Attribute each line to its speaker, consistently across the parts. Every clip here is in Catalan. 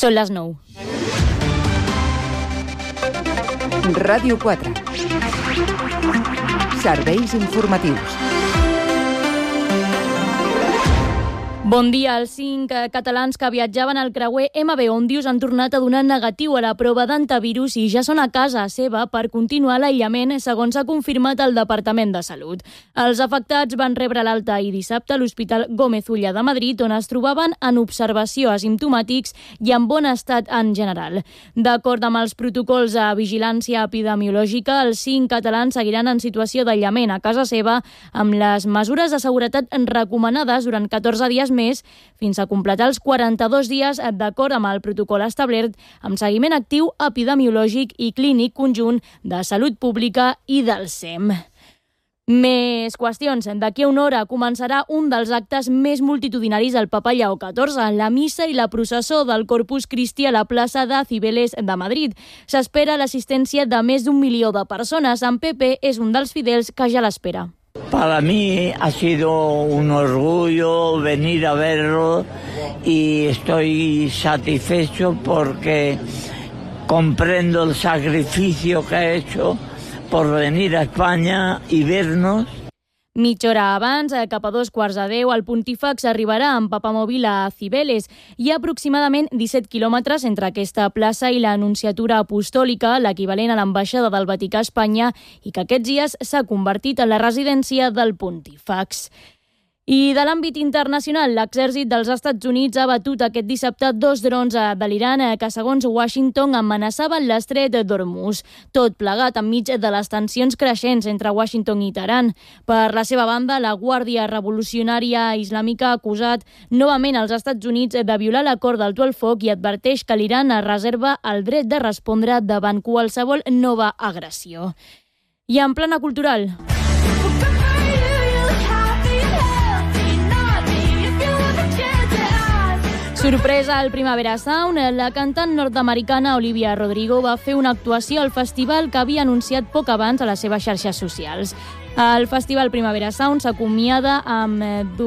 Speaker 1: Són les 9.
Speaker 2: Ràdio 4. Serveis informatius.
Speaker 1: Bon dia. Els 5 catalans que viatjaven al creuer MV Òndius han tornat a donar negatiu a la prova d'antivirus i ja són a casa seva per continuar l'aïllament, segons ha confirmat el Departament de Salut. Els afectats van rebre l'alta ahir dissabte a l'Hospital Gómez Ulla de Madrid, on es trobaven en observació asimptomàtics i en bon estat en general. D'acord amb els protocols de vigilància epidemiològica, els 5 catalans seguiran en situació d'aïllament a casa seva amb les mesures de seguretat recomanades durant 14 dies més, fins a completar els 42 dies d'acord amb el protocol establert, amb seguiment actiu epidemiològic i clínic conjunt de Salut Pública i del SEM. Més qüestions. D'aquí a una hora començarà un dels actes més multitudinaris del Papa Lleó XIV, la missa i la processó del Corpus Christi a la plaça de Cibeles de Madrid. S'espera l'assistència de més d'1 milió de persones. En Pepe és un dels fidels que ja l'espera.
Speaker 3: Para mí ha sido un orgullo venir a verlo y estoy satisfecho porque comprendo el sacrificio que ha hecho por venir a España y vernos.
Speaker 1: Mitja hora abans, cap a 9:15, el pontífex arribarà amb papamòbil a Cibeles. Hi ha aproximadament 17 quilòmetres entre aquesta plaça i l'Anunciatura Apostòlica, l'equivalent a l'ambaixada del Vaticà a Espanya, i que aquests dies s'ha convertit en la residència del pontífex. I de l'àmbit internacional, l'exèrcit dels Estats Units ha batut aquest dissabte 2 drons de l'Iran que, segons Washington, amenaçaven l'estret d'Hormuz. Tot plegat enmig de les tensions creixents entre Washington i Teheran. Per la seva banda, la Guàrdia Revolucionària Islàmica ha acusat novament als Estats Units de violar l'acord d'alto al foc i adverteix que l'Iran es reserva el dret de respondre davant qualsevol nova agressió. I en plana cultural... Sorpresa al Primavera Sound, la cantant nord-americana Olivia Rodrigo va fer una actuació al festival que havia anunciat poc abans a les seves xarxes socials. El Festival Primavera Sound s'acomiada amb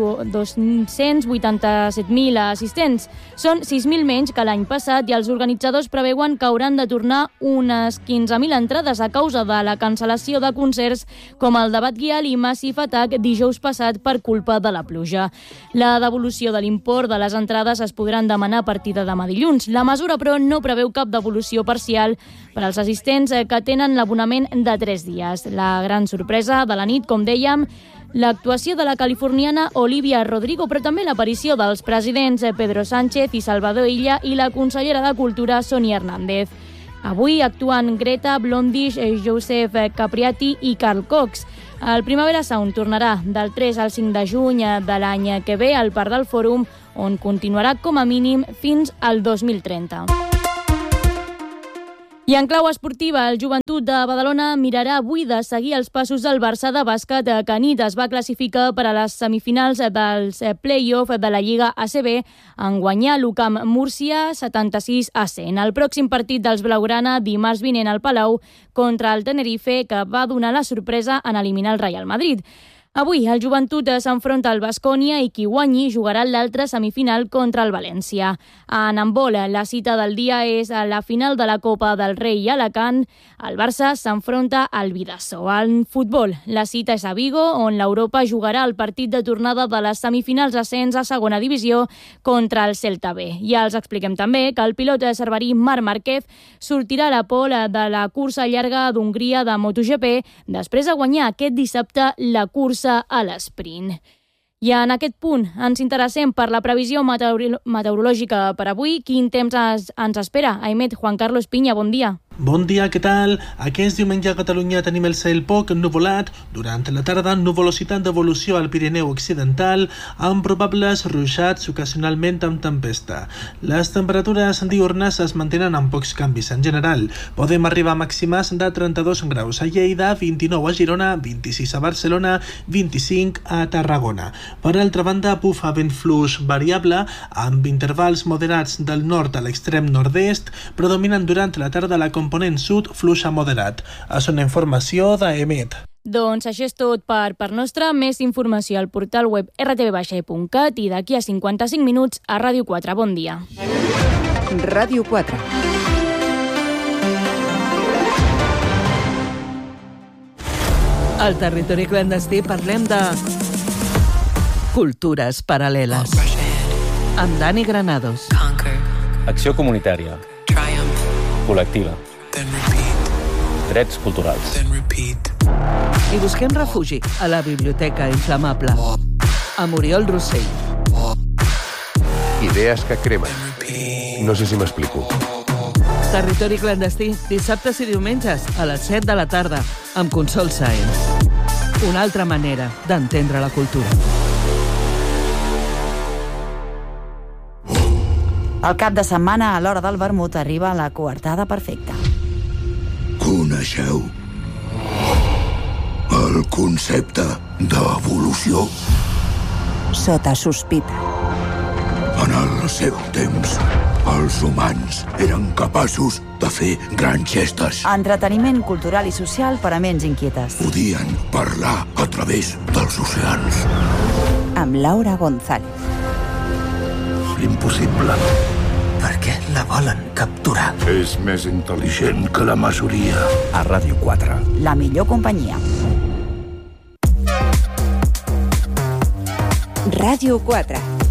Speaker 1: 287.000 assistents. Són 6.000 menys que l'any passat i els organitzadors preveuen que hauran de tornar unes 15.000 entrades a causa de la cancel·lació de concerts com el de Bad Gyal i Massive Attack dijous passat per culpa de la pluja. La devolució de l'import de les entrades es podran demanar a partir de demà dilluns. La mesura, però, no preveu cap devolució parcial per als assistents que tenen l'abonament de 3 dies. La gran sorpresa de la nit, com dèiem, l'actuació de la californiana Olivia Rodrigo, però també l'aparició dels presidents Pedro Sánchez i Salvador Illa i la consellera de Cultura Sonia Hernández. Avui actuen Greta, Blondish, Joseph Capriati i Carl Cox. El Primavera Sound tornarà del 3 al 5 de juny de l'any que ve al Parc del Fòrum, on continuarà com a mínim fins al 2030. I en clau esportiva, el Joventut de Badalona mirarà avui de seguir els passos del Barça de bàsquet, que anit es va classificar per a les semifinals dels play-off de la Lliga ACB en guanyar l'UCAM Múrcia 76-100. El pròxim partit dels blaugrana dimarts vinent al Palau contra el Tenerife, que va donar la sorpresa en eliminar el Real Madrid. Avui el Joventut s'enfronta al Baskonia i qui guanyi jugarà l'altra semifinal contra el València. En handbol, la cita del dia és a la final de la Copa del Rei i Alacant. El Barça s'enfronta al Vidaso. En futbol, la cita és a Vigo, on l'Europa jugarà el partit de tornada de les semifinals ascens a segona divisió contra el Celta B. I els expliquem també que el pilot cerverí Marc Márquez sortirà a la pole de la cursa llarga d'Hongria de MotoGP després de guanyar aquest dissabte la cursa a l'esprint. I en aquest punt ens interessem per la previsió meteorològica per avui. Quin temps ens espera? Ahmed, Juan Carlos Piña, bon dia.
Speaker 4: Bon dia, què tal? Aquest diumenge a Catalunya tenim el cel poc ennuvolat. Durant la tarda, nuvolositat d'evolució al Pirineu Occidental, amb probables ruixats ocasionalment amb tempesta. Les temperatures diürnes es mantenen amb pocs canvis en general. Podem arribar a màximes de 32 graus a Lleida, 29 a Girona, 26 a Barcelona, 25 a Tarragona. Per altra banda, bufa vent fluix variable, amb intervals moderats del nord a l'extrem nord-est, predominant durant la tarda la component sud fluixa moderat. És una informació d'Emet.
Speaker 1: Doncs això és tot per part nostra. Més informació al portal web rtv-cat i d'aquí a 55 minuts a Ràdio 4. Bon dia.
Speaker 2: Ràdio 4.
Speaker 5: Al territori clandestí parlem de cultures paral·leles. Amb Dani Granados.
Speaker 6: Acció comunitària. Col·lectiva. Drets culturals.
Speaker 5: I busquem refugi a la Biblioteca Inflamable. Amb Oriol Rossell.
Speaker 7: Idees que cremen. No sé si m'explico.
Speaker 5: Territori clandestí, dissabtes i diumenges a les 7 de la tarda, amb Consol Science. Una altra manera d'entendre la cultura.
Speaker 8: El cap de setmana, a l'hora del vermut, arriba la coartada perfecta.
Speaker 9: Coneixeu el concepte d'evolució?
Speaker 8: Sota sospita.
Speaker 9: En el seu temps, els humans eren capaços de fer grans gestes.
Speaker 8: Entreteniment cultural i social per a ments inquietes.
Speaker 9: Podien parlar a través dels oceans.
Speaker 8: Amb Laura González.
Speaker 9: L'impossible. Per què la volen capturar? És més intel·ligent que la majoria. A Ràdio 4.
Speaker 8: La millor companyia.
Speaker 2: Ràdio 4.